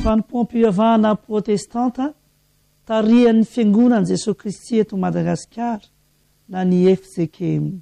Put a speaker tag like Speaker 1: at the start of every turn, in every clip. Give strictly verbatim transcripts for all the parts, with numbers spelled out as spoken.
Speaker 1: fanompoam-pivavahana protestanta tarihan'ny fiangonan'i Jesosy Kristy eto Madagasikara na ny F J K M.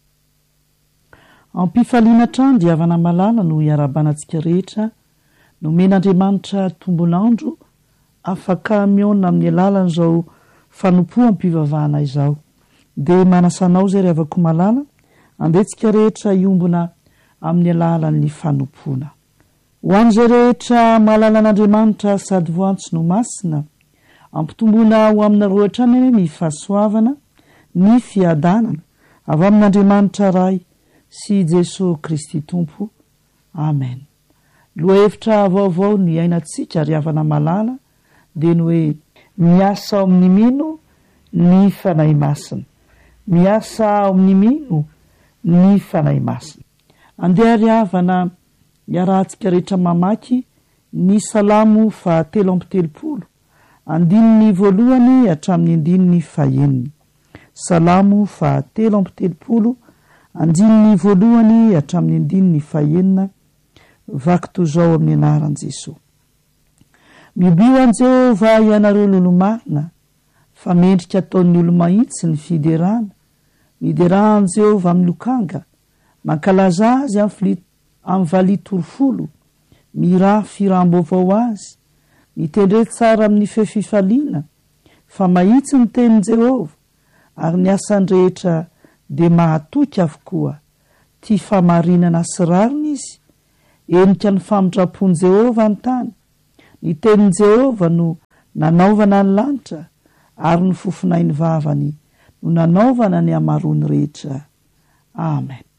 Speaker 1: Ampifaliana trano dia havana malala no iarabanantsika rehetra nomen'Andriamanitra tombonandro afaka miona amin'ny alalan'izao fanompoam-pivavahana izao. Dia manasanao zay ravako malala andetsika rehetra iombona amin'ny alalan'ny fanompona. Ho an'izay rehetra malala an'Andriamanitra sady voantsy no masina ampitombona ho aminareo hatrany ny fahasoavana ny fiadanana avy amin'Andriamanitra ray sy Jesosy Kristy Tompo. Amen. Lohahevitra vaovao ny ainatsika ary havana malala dia ny hoe miasa ao amin'ny mino ny fanahy masina. Miasa ao amin'ny mino ny fanahy masina. Andeha ary havana iarahantsika rehetra mamaky ny salamo fahatelo amby telopolo andininy voalohany hatramin'ny andininy fahaeniny. Salamo fahatelo amby telopolo andininy voalohany hatramin'ny andininy fahaenina. Vaky toy izao amin'ny anaran'i Jesosy. Mibio an Jehovah ianareo lolo marina, fa mendrika ataon'ny olo mahitsy ny fiderana. Miderahan Jehovah amin'ny lokanga, mankalaza azy amin'ny valia torofolo, miraha firam-baovao azy, mitendre tsara amin'ny fefifaliana, fa mahitsy ny tenin'i Jehovah, ary ny asany rehetra dia mahatoky avokoa. Tia famarinana sy rariny izy, enika ny famindrapon'i Jehovah ny tany. Ny tenin'i Jehovah no nanaovana ny lanitra, ary ny fofinainy vavany no nanaovana ny amarony rehetra. Amen.